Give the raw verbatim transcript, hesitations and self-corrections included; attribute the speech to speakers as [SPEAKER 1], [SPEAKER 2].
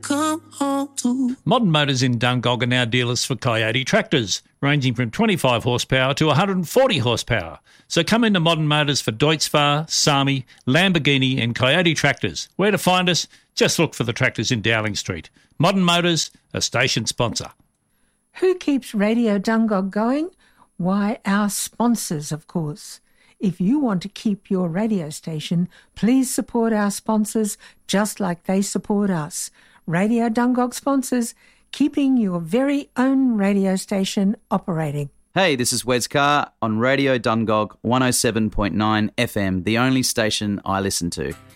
[SPEAKER 1] come home to.
[SPEAKER 2] Modern Motors in Dungog are now dealers for Coyote tractors, ranging from twenty-five horsepower to one hundred forty horsepower. So come into Modern Motors for Deutz-Fahr, Sami, Lamborghini and Coyote tractors. Where to find us? Just look for the tractors in Dowling Street. Modern Motors, a station sponsor.
[SPEAKER 3] Who keeps Radio Dungog going? Why, our sponsors, of course. If you want to keep your radio station, please support our sponsors just like they support us. Radio Dungog sponsors, keeping your very own radio station operating.
[SPEAKER 4] Hey, this is Wes Carr on Radio Dungog one oh seven point nine F M, the only station I listen to.